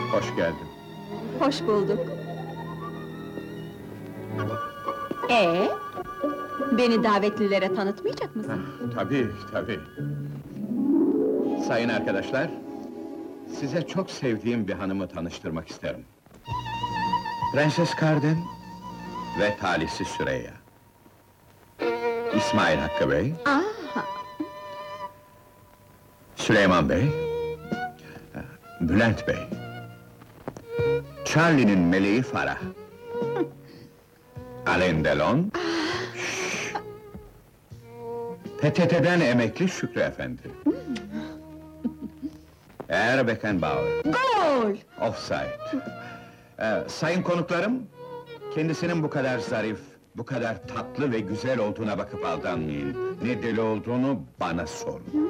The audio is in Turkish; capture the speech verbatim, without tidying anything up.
Hoş geldin. Hoş bulduk. Ee, beni davetlilere tanıtmayacak mısın? Tabii, tabii. Sayın arkadaşlar, size çok sevdiğim bir hanımı tanıştırmak isterim. Prenses Carden ve talihsiz Süreyya. İsmail Hakkı Bey, Aa, Süleyman Bey, Bülent Bey, Charlie'nin meleği Farah, Alain Delon, P T T'den emekli Şükrü Efendi. Eğer Beckenbauer, gol! offside. Ee, sayın konuklarım, kendisinin bu kadar zarif, bu kadar tatlı ve güzel olduğuna bakıp aldanmayın. Ne deli olduğunu bana sorun.